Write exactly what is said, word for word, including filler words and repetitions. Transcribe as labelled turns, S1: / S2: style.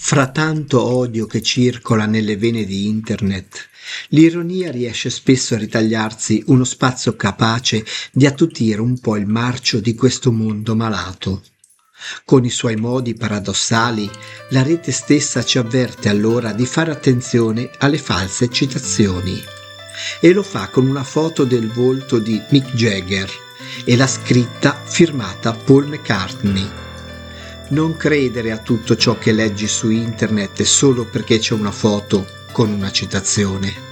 S1: Fra tanto odio che circola nelle vene di Internet, l'ironia riesce spesso a ritagliarsi uno spazio capace di attutire un po' il marcio di questo mondo malato. Con i suoi modi paradossali, la rete stessa ci avverte allora di fare attenzione alle false citazioni. E lo fa con una foto del volto di Mick Jagger e la scritta firmata Paul McCartney. Non credere a tutto ciò che leggi su internet solo perché c'è una foto con una citazione.